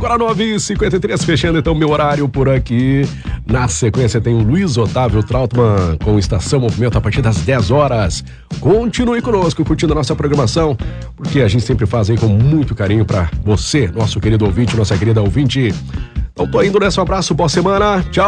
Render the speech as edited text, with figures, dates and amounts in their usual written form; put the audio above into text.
Agora 9h53, fechando então meu horário por aqui. Na sequência tem o Luiz Otávio Trautmann com Estação Movimento a partir das 10 horas. Continue conosco, curtindo a nossa programação, porque a gente sempre faz aí com muito carinho pra você, nosso querido ouvinte, nossa querida ouvinte. Então tô indo nessa, um abraço, boa semana, tchau.